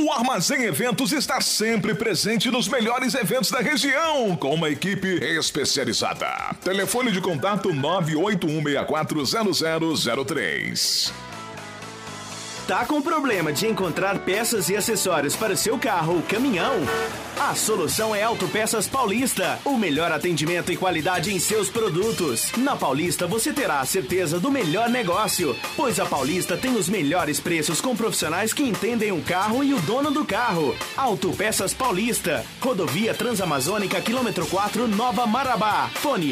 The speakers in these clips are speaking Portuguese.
O Armazém Eventos está sempre presente nos melhores eventos da região, com uma equipe especializada. Telefone de contato 981640003. Tá com problema de encontrar peças e acessórios para o seu carro ou caminhão? A solução é Autopeças Paulista, o melhor atendimento e qualidade em seus produtos. Na Paulista você terá a certeza do melhor negócio, pois a Paulista tem os melhores preços com profissionais que entendem o carro e o dono do carro. Autopeças Paulista, Rodovia Transamazônica, quilômetro 4, Nova Marabá. Fone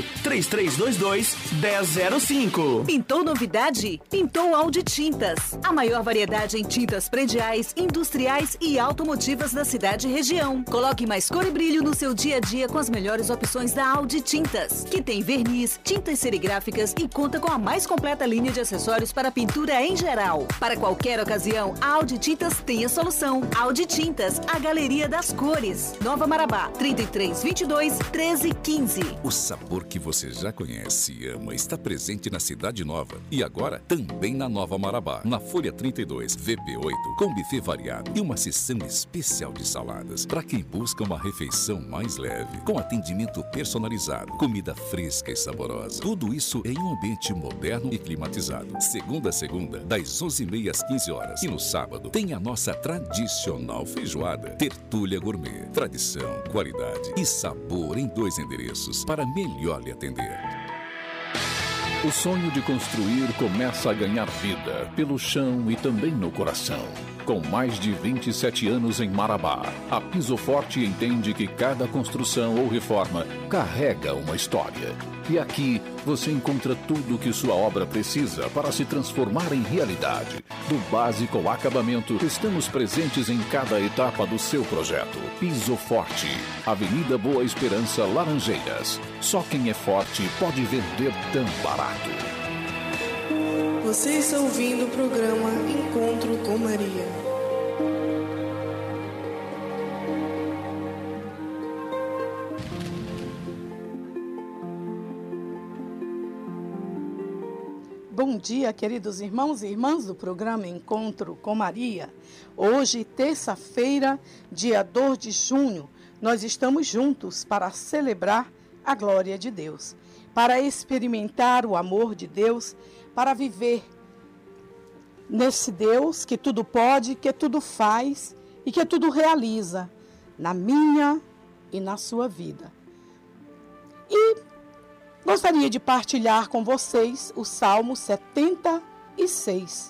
3322-1005. Pintou novidade? Pintou Audi Tintas. A maior variedade em tintas prediais, industriais e automotivas da cidade e região. Coloque mais cor e brilho no seu dia a dia com as melhores opções da Audi Tintas, que tem verniz, tintas serigráficas e conta com a mais completa linha de acessórios para pintura em geral. Para qualquer ocasião, a Audi Tintas tem a solução. Audi Tintas, a galeria das cores. Nova Marabá, 3322-1315. O sabor que você já conhece e ama está presente na Cidade Nova e agora também na Nova Marabá, na Folha 32, VP8, com buffet variado e uma seção especial de saladas para quem busca uma refeição mais leve, com atendimento personalizado, comida fresca e saborosa. Tudo isso em um ambiente moderno e climatizado. Segunda a segunda, das 11h30 às 15 horas. E no sábado tem a nossa tradicional feijoada. Tertúlia Gourmet. Tradição, qualidade e sabor em 2 endereços para melhor lhe atender. O sonho de construir começa a ganhar vida pelo chão e também no coração. Com mais de 27 anos em Marabá, a Piso Forte entende que cada construção ou reforma carrega uma história. E aqui você encontra tudo o que sua obra precisa para se transformar em realidade. Do básico ao acabamento, estamos presentes em cada etapa do seu projeto. Piso Forte, Avenida Boa Esperança, Laranjeiras. Só quem é forte pode vender tão barato. Você está ouvindo o programa Encontro com Maria. Bom dia, queridos irmãos e irmãs do programa Encontro com Maria. Hoje, terça-feira, dia 2 de junho, nós estamos juntos para celebrar a glória de Deus, para experimentar o amor de Deus, para viver nesse Deus que tudo pode, que tudo faz e que tudo realiza na minha e na sua vida. E gostaria de partilhar com vocês o Salmo 76.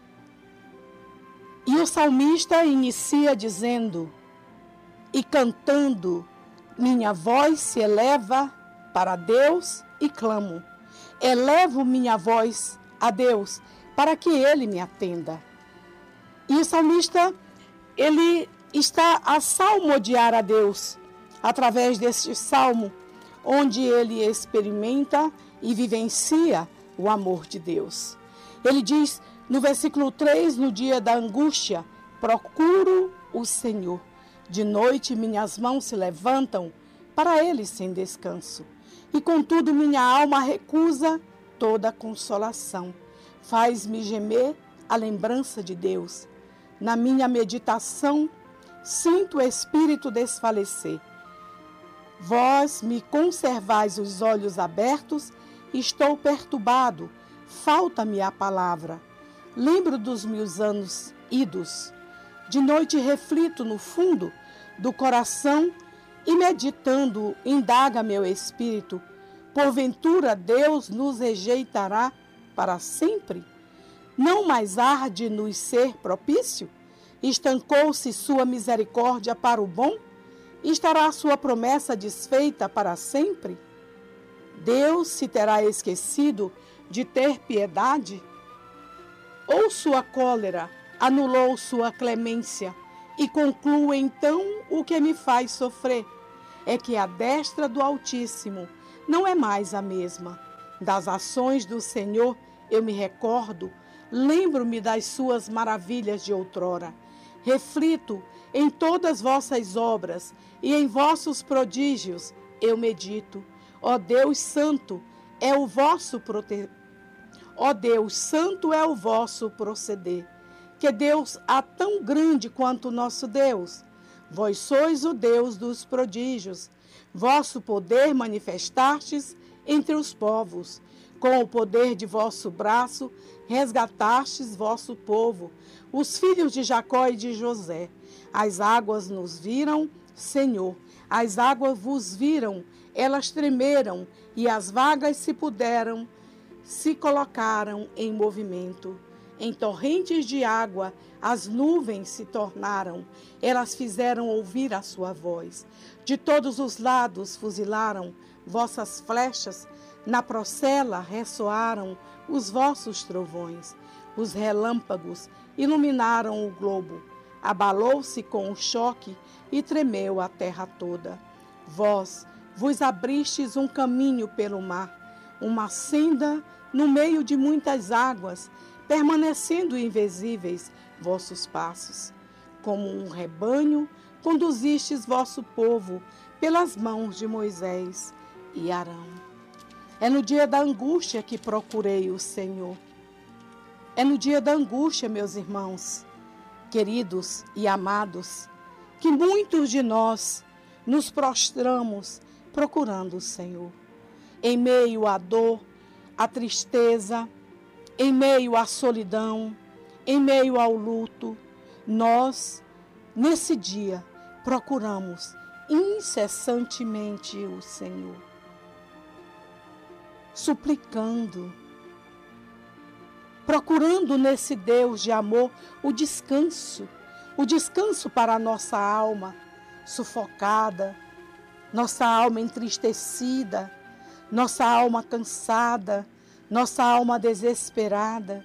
E o salmista inicia dizendo: e cantando, minha voz se eleva para Deus e clamo. Elevo minha voz a Deus para que Ele me atenda. E o salmista, ele está a salmodiar a Deus através deste salmo, onde ele experimenta e vivencia o amor de Deus. Ele diz no versículo 3, no dia da angústia, procuro o Senhor. De noite minhas mãos se levantam para Ele sem descanso. E contudo minha alma recusa toda consolação. Faz-me gemer a lembrança de Deus. Na minha meditação, sinto o espírito desfalecer. Vós me conservais os olhos abertos, estou perturbado, falta-me a palavra. Lembro dos meus anos idos. De noite reflito no fundo do coração e meditando, indaga meu espírito. Porventura Deus nos rejeitará para sempre? Não mais arde nos ser propício? Estancou-se sua misericórdia para o bom? Estará a sua promessa desfeita para sempre? Deus se terá esquecido de ter piedade? Ou sua cólera anulou sua clemência? E concluo então o que me faz sofrer, é que a destra do Altíssimo não é mais a mesma. Das ações do Senhor eu me recordo, lembro-me das suas maravilhas de outrora. Reflito em todas vossas obras e em vossos prodígios eu medito. Ó Deus Santo, é o vosso Ó Deus Santo é o vosso proceder. que Deus há tão grande quanto o nosso Deus. Vós sois o Deus dos prodígios. Vosso poder manifestastes entre os povos. Com o poder de vosso braço resgatastes vosso povo, os filhos de Jacó e de José. As águas nos viram, Senhor. As águas vos viram, elas tremeram, e as vagas se colocaram em movimento. Em torrentes de água, as nuvens se tornaram, elas fizeram ouvir a sua voz. De todos os lados fuzilaram vossas flechas, na procela ressoaram os vossos trovões. Os relâmpagos iluminaram o globo, abalou-se com o choque e tremeu a terra toda. Vós vos abristes um caminho pelo mar, uma senda no meio de muitas águas, permanecendo invisíveis vossos passos. Como um rebanho, conduzistes vosso povo pelas mãos de Moisés e Arão. É no dia da angústia que procurei o Senhor. É no dia da angústia, meus irmãos, queridos e amados, que muitos de nós nos prostramos procurando o Senhor. Em meio à dor, à tristeza, em meio à solidão, em meio ao luto, nós, nesse dia, procuramos incessantemente o Senhor, suplicando, procurando nesse Deus de amor o descanso para a nossa alma sufocada, nossa alma entristecida, nossa alma cansada, nossa alma desesperada.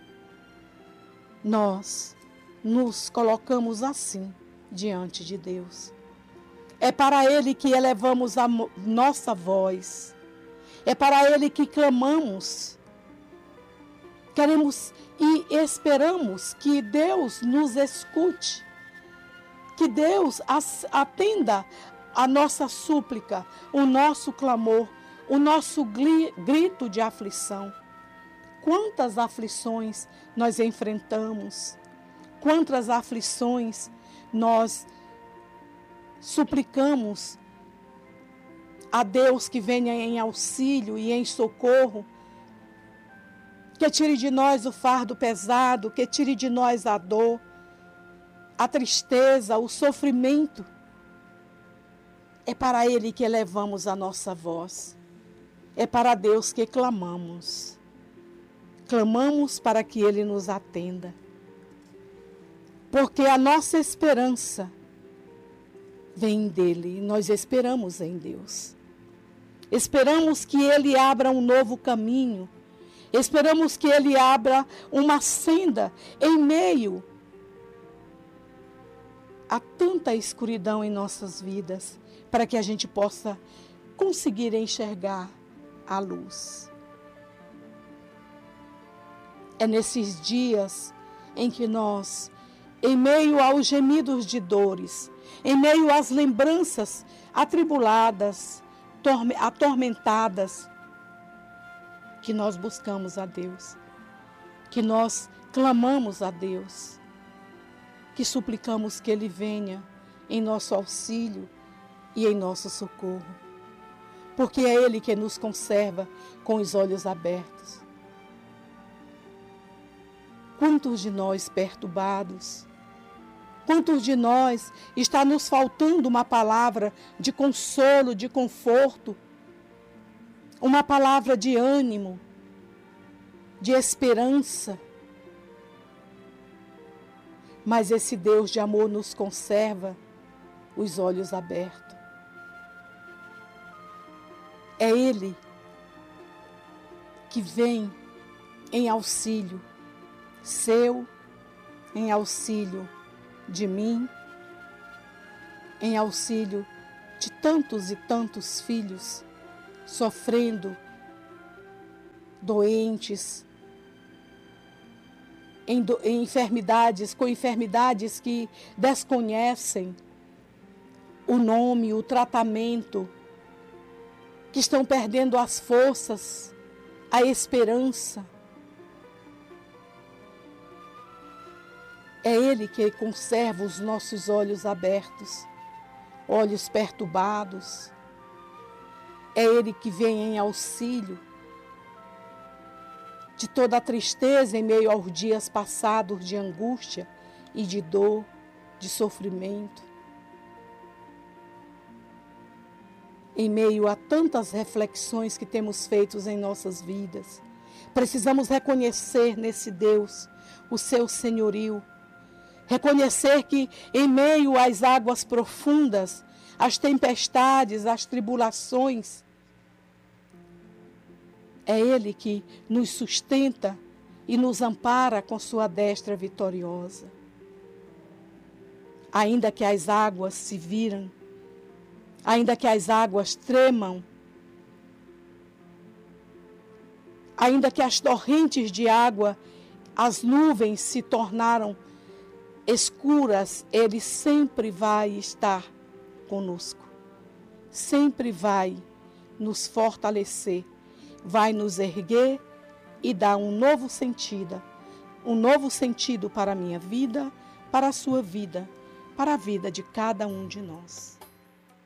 Nós nos colocamos assim diante de Deus. É para Ele que elevamos a nossa voz. É para Ele que clamamos. Queremos e esperamos que Deus nos escute. Que Deus atenda a nossa súplica, o nosso clamor, o nosso grito de aflição. Quantas aflições nós enfrentamos, quantas aflições nós suplicamos a Deus que venha em auxílio e em socorro, que tire de nós o fardo pesado, que tire de nós a dor, a tristeza, o sofrimento. É para Ele que elevamos a nossa voz. É para Deus que clamamos. Clamamos para que Ele nos atenda. Porque a nossa esperança vem dEle. Nós esperamos em Deus. Esperamos que Ele abra um novo caminho. Esperamos que Ele abra uma senda em meio a tanta escuridão em nossas vidas, para que a gente possa conseguir enxergar a luz. É nesses dias em que nós, em meio aos gemidos de dores, em meio às lembranças atribuladas, atormentadas, que nós buscamos a Deus, que nós clamamos a Deus, que suplicamos que Ele venha em nosso auxílio e em nosso socorro, porque é Ele que nos conserva com os olhos abertos. Quantos de nós perturbados, quantos de nós está nos faltando uma palavra de consolo, de conforto, uma palavra de ânimo, de esperança. Mas esse Deus de amor nos conserva os olhos abertos. É Ele que vem em auxílio seu, em auxílio de mim, em auxílio de tantos e tantos filhos sofrendo, doentes, em enfermidades, com enfermidades que desconhecem o nome, o tratamento, que estão perdendo as forças, a esperança. É Ele que conserva os nossos olhos abertos, olhos perturbados. É Ele que vem em auxílio de toda a tristeza em meio aos dias passados de angústia e de dor, de sofrimento. Em meio a tantas reflexões que temos feito em nossas vidas, precisamos reconhecer nesse Deus o seu senhorio. Reconhecer que em meio às águas profundas, às tempestades, às tribulações, é Ele que nos sustenta e nos ampara com sua destra vitoriosa. Ainda que as águas se viram, ainda que as águas tremam, ainda que as torrentes de água, as nuvens se tornaram escuras, Ele sempre vai estar conosco. Sempre vai nos fortalecer, vai nos erguer e dar um novo sentido para a minha vida, para a sua vida, para a vida de cada um de nós.